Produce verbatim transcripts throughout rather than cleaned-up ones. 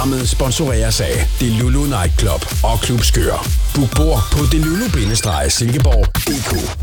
Programmet sponsoreres af Delulu Night Club og Klub Skør. Book bord på delulu-silkeborg punktum d k.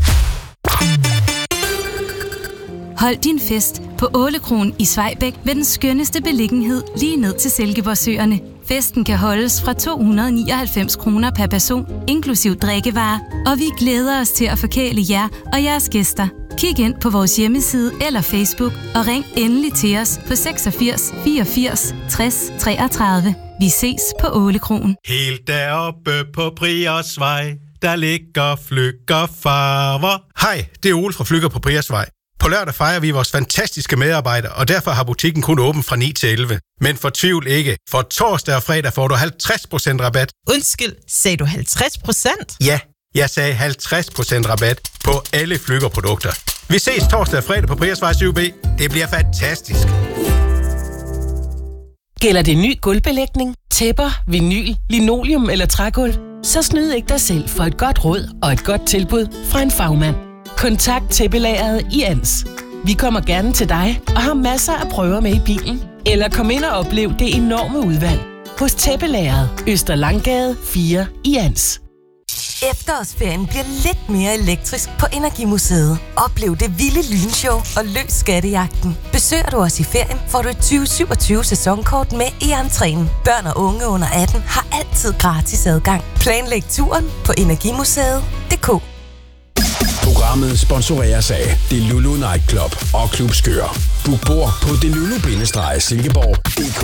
Hold din fest på Ålekronen i Svejbæk ved den skønneste beliggenhed lige ned til Silkeborgsøerne. Festen kan holdes fra to hundrede og nioghalvfems kroner per person, inklusiv drikkevarer, og vi glæder os til at forkæle jer og jeres gæster. Kig ind på vores hjemmeside eller Facebook og ring endelig til os på seksogfirs fireogfirs tres treogtredive. Vi ses på Ålekronen. Helt deroppe på Priersvej, der ligger Flügger Farver. Hej, det er Ole fra Flügger på Priersvej. På lørdag fejrer vi vores fantastiske medarbejdere, og derfor har butikken kun åben fra ni til elleve. Men fortvivl ikke, for torsdag og fredag får du halvtreds procent rabat. Undskyld, sagde du halvtreds procent? Ja, jeg sagde halvtreds procent rabat på alle Flügger-produkter. Vi ses torsdag og fredag på Priersvej syv B. Det bliver fantastisk. Gælder det ny gulvbelægning, tæpper, vinyl, linoleum eller trægulv? Så snyd ikke dig selv for et godt råd og et godt tilbud fra en fagmand. Kontakt tæppelageret i Ans. Vi kommer gerne til dig og har masser af prøver med i bilen. Eller kom ind og oplev det enorme udvalg hos Tæppelageret, Øster Langgade fire i Ans. Efterårsferien bliver lidt mere elektrisk på Energimuseet. Oplev det vilde lynshow og løs skattejagten. Besøger du os i ferien, får du et tyve syvogtyve sæsonkort med i entréen. Børn og unge under atten har altid gratis adgang. Planlæg turen på energimuseet punktum d k. Programmet sponsoreres af Delulu Night Club og Klub Skør. Book bord på delulu-silkeborg punktum d k.